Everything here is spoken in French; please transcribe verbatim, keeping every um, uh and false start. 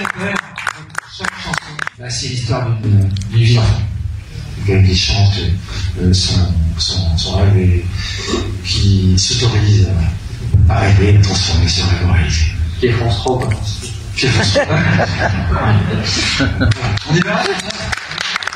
Chaque chanson, bah, c'est l'histoire d'une vie d'enfant. Quelqu'un qui chante euh, son, son, son rêve et qui s'autorise à rêver et à transformer ce rêve en réalité. Qui est France trois, quoi. Qui est France trois. On est bien.